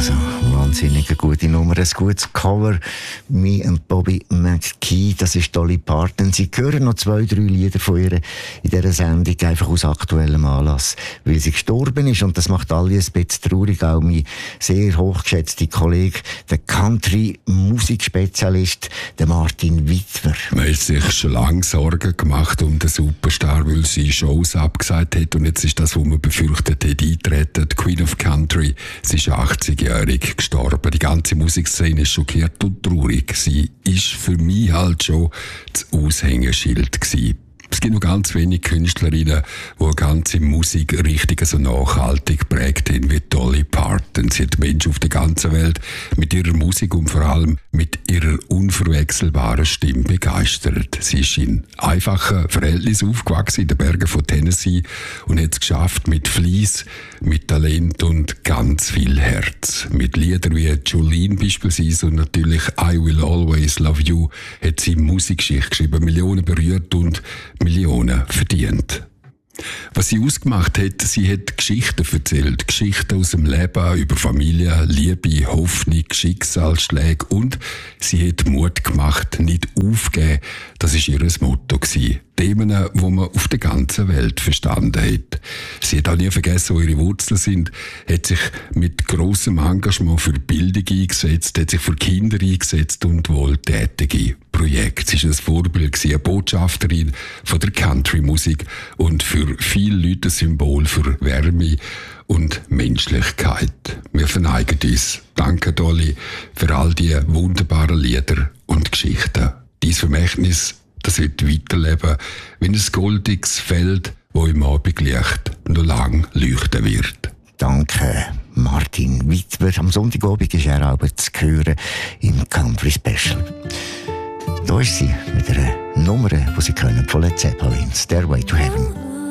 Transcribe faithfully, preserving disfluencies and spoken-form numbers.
Also, wahnsinnig eine gute Nummer, ein gutes Cover. Me and Bobby McKee, das ist Dolly Parton. Sie hören noch zwei, drei Lieder von ihr in dieser Sendung, einfach aus aktuellem Anlass, weil sie gestorben ist. Und das macht alle ein bisschen traurig. Auch mein sehr hochgeschätzter Kollege, der Country-Musikspezialist, der Martin Witwer. Man hat sich schon lange Sorgen gemacht um den Superstar, weil sie Shows abgesagt hat. Und jetzt ist das, was man befürchtet hat, eintreten. Die Queen of Country, sie ist achtzigjährig gestorben. Die ganze Musikszene ist schockiert und traurig. Sie ist für mich halt schon das Aushängeschild gewesen. Es gibt noch ganz wenige Künstlerinnen, die eine ganze Musik richtig so nachhaltig geprägt haben wie Dolly Parton. Sie hat Menschen auf der ganzen Welt mit ihrer Musik und vor allem mit ihrer unverwechselbaren Stimme begeistert. Sie ist in einfachen Verhältnissen aufgewachsen in den Bergen von Tennessee und hat es geschafft mit Fleiss, mit Talent und ganz viel Herz. Mit Liedern wie Jolene beispielsweise und natürlich I Will Always Love You hat sie Musikgeschichte geschrieben, Millionen berührt und Millionen verdient. Was sie ausgemacht hat, sie hat Geschichten erzählt. Geschichten aus dem Leben, über Familie, Liebe, Hoffnung, Schicksalsschläge und sie hat Mut gemacht, nicht aufgeben. Das war ihr Motto gewesen. Themen, die man auf der ganzen Welt verstanden hat. Sie hat auch nie vergessen, wo ihre Wurzeln sind, hat sich mit grossem Engagement für Bildung eingesetzt, hat sich für Kinder eingesetzt und wohltätige Projekte. Sie war ein Vorbild, eine Botschafterin von der Country-Musik und für viele Leute ein Symbol für Wärme und Menschlichkeit. Wir verneigen uns. Danke, Dolly, für all die wunderbaren Lieder und Geschichten. Dein Vermächtnis, das wird weiterleben, wie ein goldiges Feld, das im Abendlicht noch lang leuchten wird. Danke, Martin Witwer. Am Sonntagabend ist er auch zu hören im Country Special. Da ist sie mit einer Nummer, die Sie können von Led Zeppelin, Stairway to Heaven.